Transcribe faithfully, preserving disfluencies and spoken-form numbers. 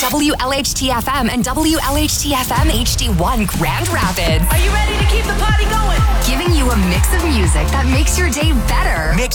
W L H T F M and W L H T F M H D one Grand Rapids. Are you ready to keep the party going? Giving you a mix of music that makes your day better. Mix